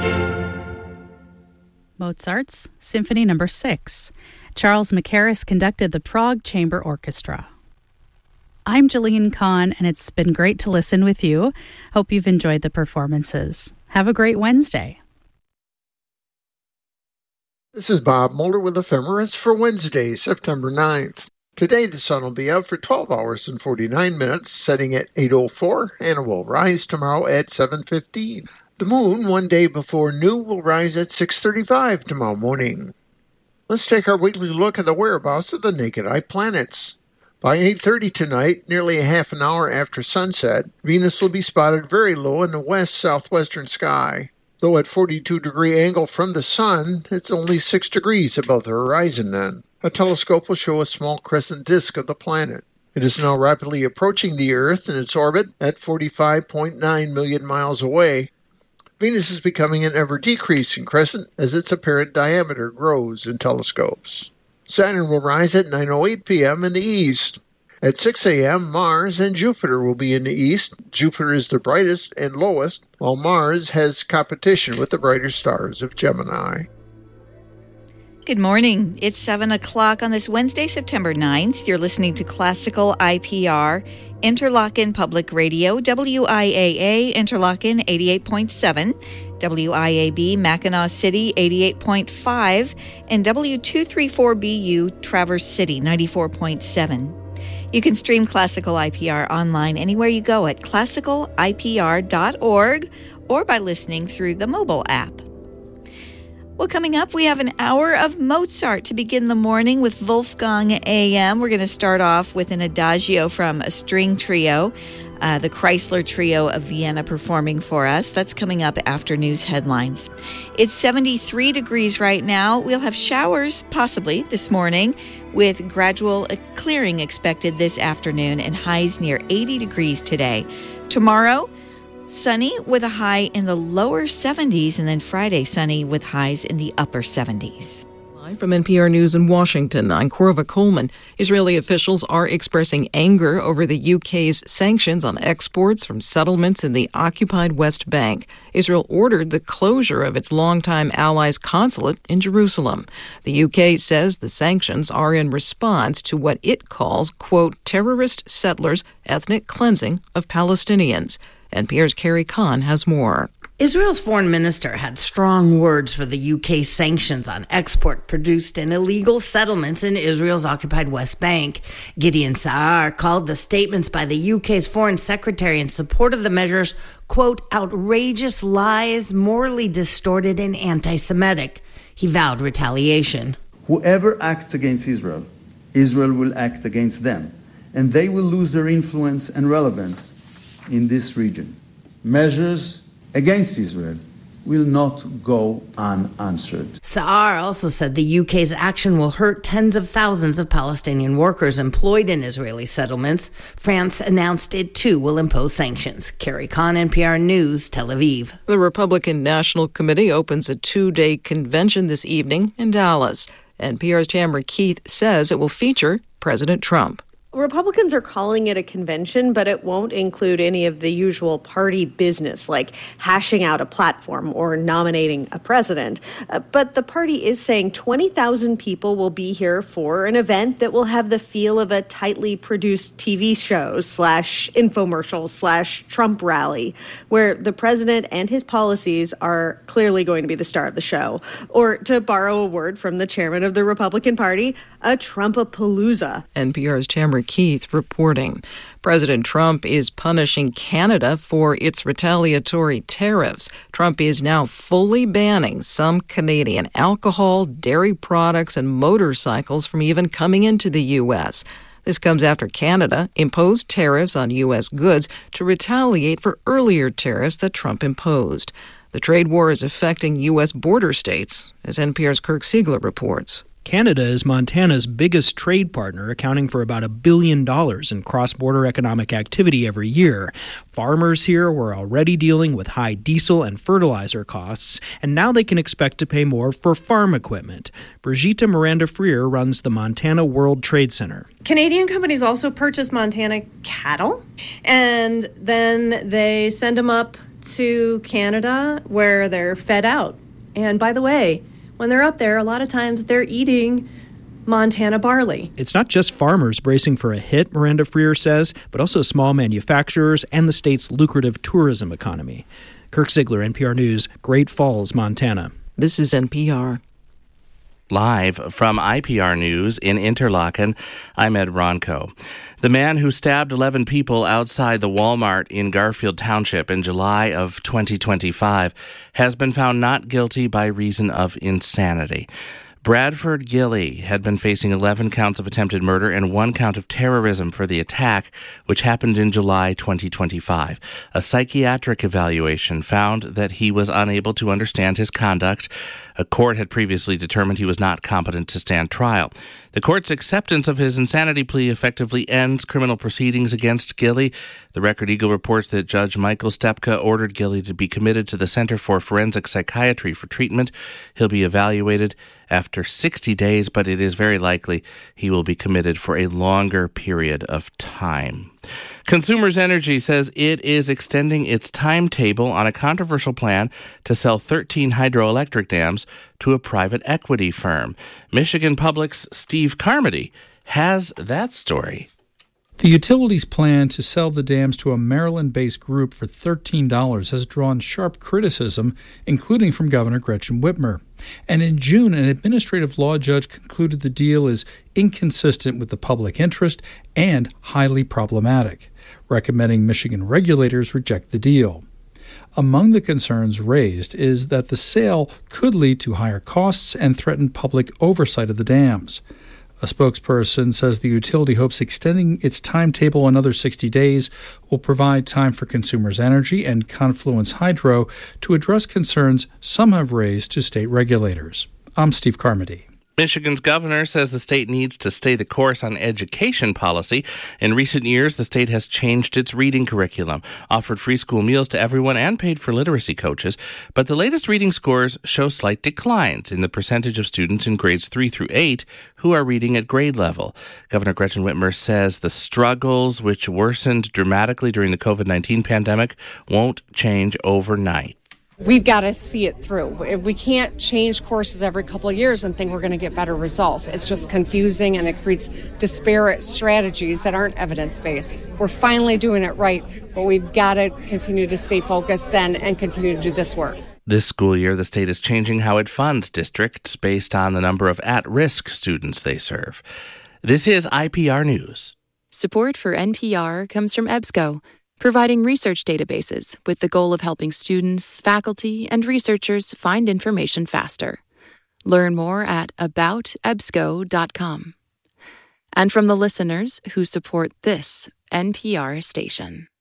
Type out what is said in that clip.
Mozart's Symphony No. 6. Charles Mackerras conducted the Prague Chamber Orchestra. I'm Jeline Kahn, and it's been great to listen with you. Hope you've enjoyed the performances. Have a great Wednesday. This is Bob Mulder with Ephemeris for Wednesday, September 9th. Today the sun will be out for 12 hours and 49 minutes, setting at 8:04, and it will rise tomorrow at 7:15. The moon, one day before noon, will rise at 6:35 tomorrow morning. Let's take our weekly look at the whereabouts of the naked eye planets. By 8:30 tonight, nearly a half an hour after sunset, Venus will be spotted very low in the west-southwestern sky. Though at 42-degree angle from the sun, it's only 6 degrees above the horizon then. A telescope will show a small crescent disk of the planet. It is now rapidly approaching the Earth in its orbit at 45.9 million miles away. Venus is becoming an ever-decreasing crescent as its apparent diameter grows in telescopes. Saturn will rise at 9:08 p.m. in the east. At 6 a.m., Mars and Jupiter will be in the east. Jupiter is the brightest and lowest, while Mars has competition with the brighter stars of Gemini. Good morning. It's 7 o'clock on this Wednesday, September 9th. You're listening to Classical IPR, Interlochen Public Radio, WIAA, Interlochen 88.7, WIAB, Mackinac City 88.5, and W234BU, Traverse City 94.7. You can stream Classical IPR online anywhere you go at classicalipr.org or by listening through the mobile app. Well, coming up, we have an hour of Mozart to begin the morning with Wolfgang AM. We're going to start off with an adagio from a string trio, the Chrysler Trio of Vienna performing for us. That's coming up after news headlines. It's 73 degrees right now. We'll have showers possibly this morning with gradual clearing expected this afternoon and highs near 80 degrees today. Tomorrow, sunny with a high in the lower 70s, and then Friday sunny with highs in the upper 70s. Live from NPR News in Washington, I'm Corva Coleman. Israeli officials are expressing anger over the UK's sanctions on exports from settlements in the occupied West Bank. Israel ordered the closure of its longtime allies' consulate in Jerusalem. The UK says the sanctions are in response to what it calls, quote, terrorist settlers' ethnic cleansing of Palestinians. NPR's Carrie Kahn has more. Israel's foreign minister had strong words for the UK's sanctions on export produced in illegal settlements in Israel's occupied West Bank. Gideon Saar called the statements by the UK's foreign secretary in support of the measures, quote, outrageous lies, morally distorted and anti-Semitic. He vowed retaliation. Whoever acts against Israel, Israel will act against them, and they will lose their influence and relevance in this region. Measures against Israel will not go unanswered. Saar also said the UK's action will hurt tens of thousands of Palestinian workers employed in Israeli settlements. France announced it too will impose sanctions. Carrie Kahn, NPR News, Tel Aviv. The Republican National Committee opens a 2-day convention this evening in Dallas. NPR's Tamara Keith says it will feature President Trump. Republicans are calling it a convention, but it won't include any of the usual party business like hashing out a platform or nominating a president. But the party is saying 20,000 people will be here for an event that will have the feel of a tightly produced TV show / infomercial / Trump rally, where the president and his policies are clearly going to be the star of the show. Or to borrow a word from the chairman of the Republican Party, a Trumpapalooza. NPR's Tamara Keith reporting. President Trump is punishing Canada for its retaliatory tariffs. Trump is now fully banning some Canadian alcohol, dairy products, and motorcycles from even coming into the U.S. This comes after Canada imposed tariffs on U.S. goods to retaliate for earlier tariffs that Trump imposed. The trade war is affecting U.S. border states, as NPR's Kirk Siegler reports. Canada is Montana's biggest trade partner, accounting for about $1 billion in cross-border economic activity every year. Farmers here were already dealing with high diesel and fertilizer costs, and now they can expect to pay more for farm equipment. Brigitte Miranda-Freer runs the Montana World Trade Center. Canadian companies also purchase Montana cattle, and then they send them up to Canada where they're fed out. And by the way, when they're up there, a lot of times they're eating Montana barley. It's not just farmers bracing for a hit, Miranda Freer says, but also small manufacturers and the state's lucrative tourism economy. Kirk Ziegler, NPR News, Great Falls, Montana. This is NPR. Live from IPR News in Interlaken, I'm Ed Ronco. The man who stabbed 11 people outside the Walmart in Garfield Township in July of 2025 has been found not guilty by reason of insanity. Bradford Gilly had been facing 11 counts of attempted murder and 1 count of terrorism for the attack, which happened in July 2025. A psychiatric evaluation found that he was unable to understand his conduct. A court had previously determined he was not competent to stand trial. The court's acceptance of his insanity plea effectively ends criminal proceedings against Gilly. The Record Eagle reports that Judge Michael Stepka ordered Gilly to be committed to the Center for Forensic Psychiatry for treatment. He'll be evaluated after 60 days, but it is very likely he will be committed for a longer period of time. Consumers Energy says it is extending its timetable on a controversial plan to sell 13 hydroelectric dams to a private equity firm. Michigan Public's Steve Carmody has that story. The utility's plan to sell the dams to a Maryland-based group for $13 has drawn sharp criticism, including from Governor Gretchen Whitmer. And in June, an administrative law judge concluded the deal is inconsistent with the public interest and highly problematic, recommending Michigan regulators reject the deal. Among the concerns raised is that the sale could lead to higher costs and threaten public oversight of the dams. A spokesperson says the utility hopes extending its timetable another 60 days will provide time for Consumers Energy and Confluence Hydro to address concerns some have raised to state regulators. I'm Steve Carmody. Michigan's governor says the state needs to stay the course on education policy. In recent years, the state has changed its reading curriculum, offered free school meals to everyone, and paid for literacy coaches. But the latest reading scores show slight declines in the percentage of students in grades 3 through 8 who are reading at grade level. Governor Gretchen Whitmer says the struggles, which worsened dramatically during the COVID-19 pandemic, won't change overnight. We've got to see it through. We can't change courses every couple of years and think we're going to get better results. It's just confusing, and it creates disparate strategies that aren't evidence-based. We're finally doing it right, but we've got to continue to stay focused and continue to do this work. This school year, the state is changing how it funds districts based on the number of at-risk students they serve. This is IPR News. Support for NPR comes from EBSCO, providing research databases with the goal of helping students, faculty, and researchers find information faster. Learn more at aboutebsco.com. And from the listeners who support this NPR station.